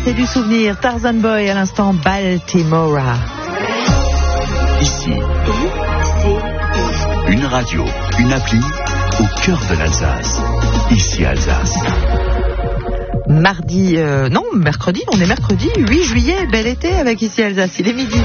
c'est du souvenir. Tarzan Boy à l'instant, Baltimora. Ici, une radio, une appli au cœur de l'Alsace. Ici Alsace. Mercredi, on est mercredi 8 juillet, bel été avec Ici Alsace, il est midi.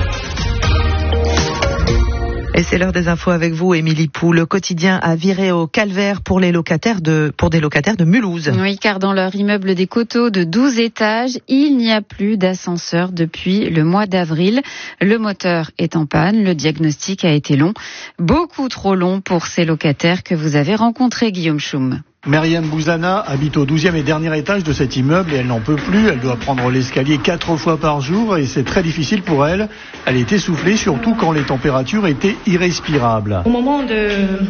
Et c'est l'heure des infos avec vous, Émilie Pou. Le quotidien a viré au calvaire pour des locataires de Mulhouse. Oui, car dans leur immeuble des Coteaux de 12 étages, il n'y a plus d'ascenseur depuis le mois d'avril. Le moteur est en panne, le diagnostic a été long, beaucoup trop long pour ces locataires que vous avez rencontrés, Guillaume Schum. Myriam Bouzana habite au 12e et dernier étage de cet immeuble et elle n'en peut plus. Elle doit prendre l'escalier 4 fois par jour et c'est très difficile pour elle. Elle est essoufflée, surtout quand les températures étaient irrespirables. Au moment de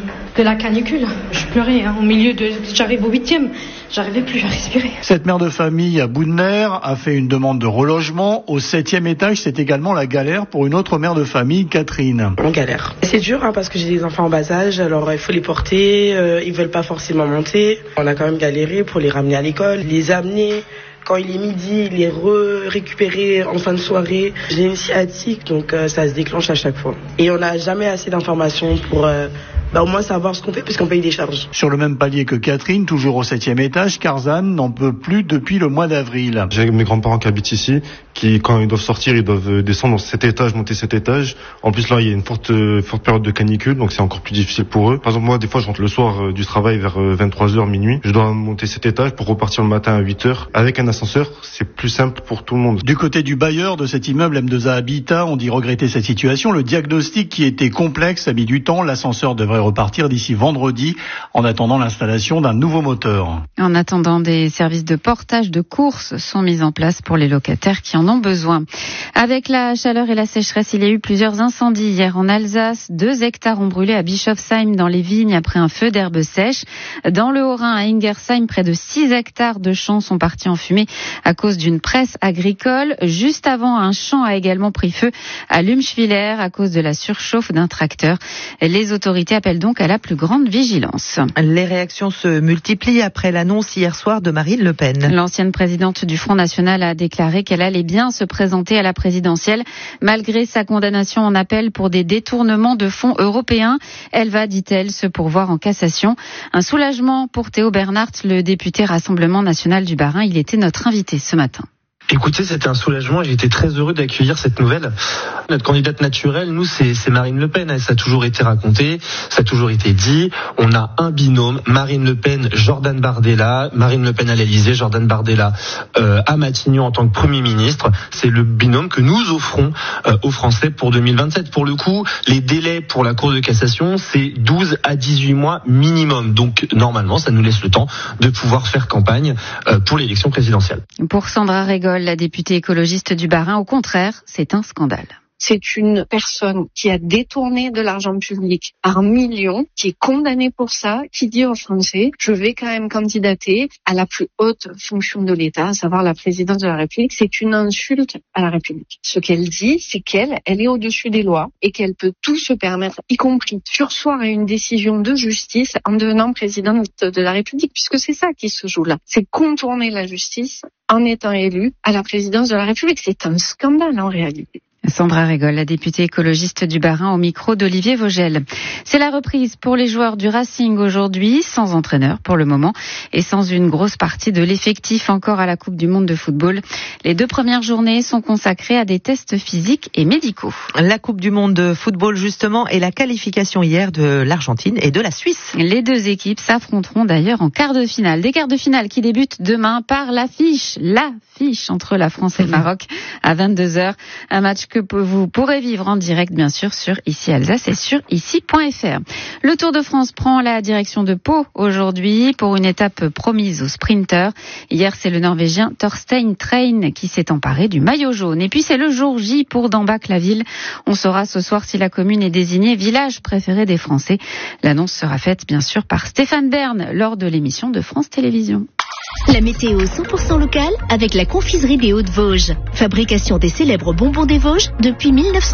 la canicule, je pleurais. J'arrive au 8e, j'arrivais plus à respirer. Cette mère de famille à bout de nerfs a fait une demande de relogement. Au 7e étage, c'est également la galère pour une autre mère de famille, Catherine. On galère. C'est dur parce que j'ai des enfants en bas âge, alors il faut les porter, ils veulent pas forcément monter. On a quand même galéré pour les ramener à l'école, les amener quand il est midi, les récupérer en fin de soirée. J'ai une sciatique, donc ça se déclenche à chaque fois. Et on n'a jamais assez d'informations pour au moins savoir ce qu'on fait puisqu'on paye des charges. Sur le même palier que Catherine, toujours au 7e étage, Tarzan n'en peut plus depuis le mois d'avril. J'ai mes grands-parents qui habitent ici, qui quand ils doivent sortir, ils doivent descendre dans cet étage, monter cet étage. En plus là, il y a une forte période de canicule, donc c'est encore plus difficile pour eux. Par exemple, moi, des fois, je rentre le soir du travail vers 23h, minuit. Je dois monter cet étage pour repartir le matin à 8h. Avec un ascenseur, c'est plus simple pour tout le monde. Du côté du bailleur de cet immeuble M2A Habitat, on dit regretter cette situation. Le diagnostic qui était complexe a mis du temps. L'ascenseur devrait repartir d'ici vendredi en attendant l'installation d'un nouveau moteur. En attendant, des services de portage de courses sont mis en place pour les locataires qui en ont besoin. Avec la chaleur et la sécheresse, il y a eu plusieurs incendies hier en Alsace. 2 hectares ont brûlé à Bischofsheim dans les vignes après un feu d'herbe sèche. Dans le Haut-Rhin, à Ingersheim, près de 6 hectares de champs sont partis en fumée à cause d'une presse agricole. Juste avant, un champ a également pris feu à Lumschwiller à cause de la surchauffe d'un tracteur. Les autorités appellent donc à la plus grande vigilance. Les réactions se multiplient après l'annonce hier soir de Marine Le Pen. L'ancienne présidente du Front National a déclaré qu'elle allait bien se présenter à la présidentielle malgré sa condamnation en appel pour des détournements de fonds européens. Elle va, dit-elle, se pourvoir en cassation. Un soulagement pour Théo Bernhardt, le député Rassemblement National du Bas-Rhin. Il était notre invité ce matin. Écoutez, c'était un soulagement et j'étais très heureux d'accueillir cette nouvelle. Notre candidate naturelle, nous, c'est Marine Le Pen. Ça a toujours été raconté, ça a toujours été dit. On a un binôme, Marine Le Pen, Jordan Bardella. Marine Le Pen à l'Elysée, Jordan Bardella à Matignon en tant que Premier ministre. C'est le binôme que nous offrons aux Français pour 2027. Pour le coup, les délais pour la Cour de cassation, c'est 12 à 18 mois minimum. Donc, normalement, ça nous laisse le temps de pouvoir faire campagne pour l'élection présidentielle. Pour Sandra Régol, la députée écologiste du Bas-Rhin, au contraire, c'est un scandale. C'est une personne qui a détourné de l'argent public par millions, qui est condamnée pour ça, qui dit aux Français, je vais quand même candidater à la plus haute fonction de l'État, à savoir la présidence de la République. C'est une insulte à la République. Ce qu'elle dit, c'est qu'elle est au-dessus des lois et qu'elle peut tout se permettre, y compris surseoir à une décision de justice en devenant présidente de la République, puisque c'est ça qui se joue là. C'est contourner la justice en étant élue à la présidence de la République. C'est un scandale en réalité. Sandra Régol, la députée écologiste du Bas-Rhin, au micro d'Olivier Vogel. C'est la reprise pour les joueurs du Racing aujourd'hui, sans entraîneur pour le moment et sans une grosse partie de l'effectif encore à la Coupe du Monde de football. Les 2 premières journées sont consacrées à des tests physiques et médicaux. La Coupe du Monde de football justement et la qualification hier de l'Argentine et de la Suisse. Les 2 équipes s'affronteront d'ailleurs en quart de finale. Des quarts de finale qui débutent demain par l'affiche entre la France et le Maroc à 22h. Un match que vous pourrez vivre en direct, bien sûr, sur Ici Alsace et sur ici.fr. Le Tour de France prend la direction de Pau aujourd'hui pour une étape promise aux sprinteurs. Hier, c'est le Norvégien Thorstein Train qui s'est emparé du maillot jaune. Et puis, c'est le jour J pour Dambach-la-Ville. On saura ce soir si la commune est désignée village préféré des Français. L'annonce sera faite, bien sûr, par Stéphane Bern lors de l'émission de France Télévisions. La météo 100% locale avec la confiserie des Hauts-de-Vosges. Fabrication des célèbres bonbons des Vosges depuis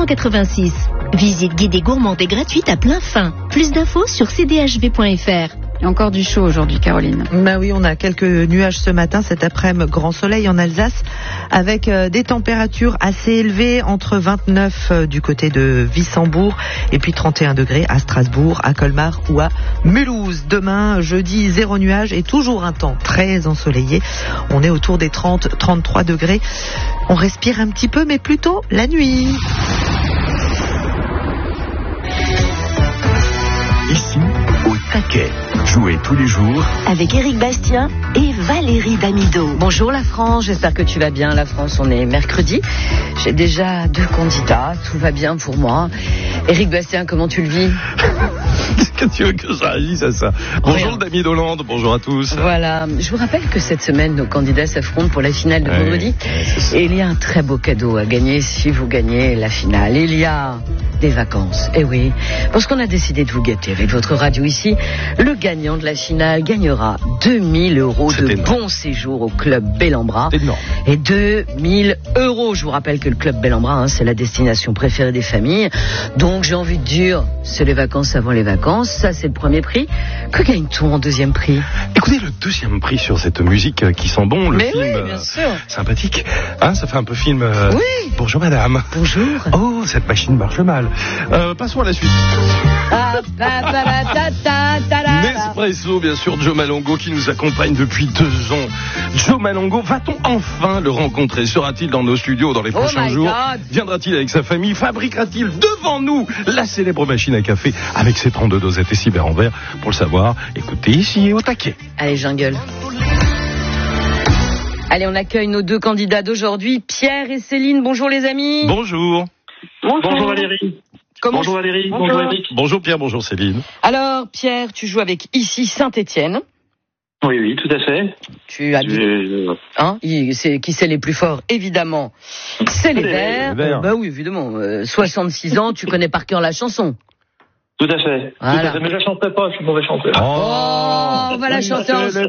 1986. Visite guidée gourmande et gratuite à plein fin. Plus d'infos sur cdhv.fr. Il y a encore du chaud aujourd'hui, Caroline. Bah oui, on a quelques nuages ce matin, cet après-midi, grand soleil en Alsace, avec des températures assez élevées, entre 29 du côté de Wissembourg et puis 31 degrés à Strasbourg, à Colmar ou à Mulhouse. Demain, jeudi, 0 nuage et toujours un temps très ensoleillé. On est autour des 30-33 degrés. On respire un petit peu, mais plutôt la nuit. Ici, au taquet. Jouez tous les jours avec Éric Bastien et Valérie Damido. Bonjour la France, j'espère que tu vas bien. La France, on est mercredi. J'ai déjà 2 candidats, tout va bien pour moi. Éric Bastien, comment tu le vis? Qu'est-ce que tu veux que je réagisse à ça? Bonjour Dami d'Hollande, bonjour à tous. Voilà, je vous rappelle que cette semaine, nos candidats s'affrontent pour la finale de vendredi. Et il y a un très beau cadeau à gagner si vous gagnez la finale. Il y a des vacances, eh oui, parce qu'on a décidé de vous gâter avec votre radio ici. Le gagnant de la finale gagnera 2000 € de bon séjour au club Bellambra. Et 2000 €. Je vous rappelle que le club Bellambra, c'est la destination préférée des familles. Donc j'ai envie de dire, c'est les vacances avant les vacances. Ça, c'est le premier prix. Que gagne-t-on en deuxième prix? Écoutez, le deuxième prix sur cette musique qui sent bon, le film oui, bien sûr. Sympathique. Hein, ça fait un peu film. Oui. Bonjour madame. Bonjour. Oh, cette machine marche mal. Passons à la suite. Nespresso, bien sûr, Joe Malongo qui nous accompagne depuis 2 ans. Joe Malongo, va-t-on enfin le rencontrer? Sera-t-il dans nos studios dans les prochains jours? Viendra-t-il avec sa famille? Fabriquera-t-il devant nous la célèbre machine à café avec ses 32 dosettes et cyber en verre? Pour le savoir, écoutez ici au taquet. Allez, jungle. Allez, on accueille nos 2 candidats d'aujourd'hui, Pierre et Céline. Bonjour les amis. Bonjour. Bonjour Valérie. Bonjour Valérie. Bonjour Eric. Bonjour Pierre, bonjour Céline. Alors Pierre, tu joues avec ici Saint-Étienne. Oui, tout à fait. Tu habites. Hein, qui c'est les plus forts? Évidemment, c'est les Verts. Bah oui, évidemment. 66 ans, tu connais par cœur la chanson. Tout à fait. Voilà. Tout à fait. Mais je la chanterai pas, je suis mauvais chanteur. Oh, on va la chanter ensemble.